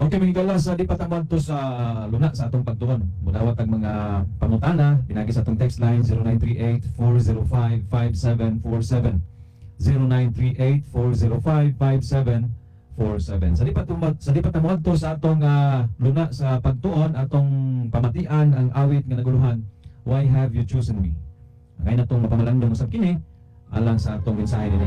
Okay, mga sa di patamad to sa luna sa atong pagtuon. Mudawat ang mga pangutana, pinagi sa atong text line 0938-405-5747. 0938-405-5747. Sa di patamad to sa atong luna sa pagtuon, atong pamatian ang awit nga naguluhan, Why Have You Chosen Me? Ngayon atong mapamalandong usab kini alang sa atong mensahe nini.